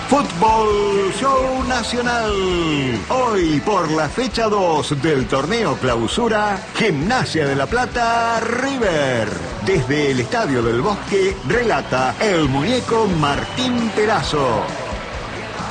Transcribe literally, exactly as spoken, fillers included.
Fútbol Show Nacional. Hoy por la fecha dos del torneo Clausura, Gimnasia de la Plata, River. Desde el Estadio del Bosque relata el muñeco Martín Perazo.